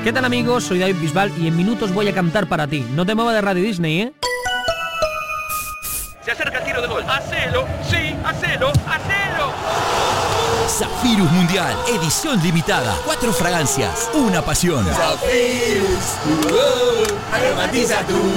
¿Qué tal, amigos? Soy David Bisbal y en minutos voy a cantar para ti. No te muevas de Radio Disney, ¿eh? Se acerca el tiro de gol. ¡Hacelo! ¡Sí! ¡Hacelo! ¡Hacelo! Zafirus Mundial, edición limitada. 4 fragancias, una pasión. Zafirus, aromatiza tu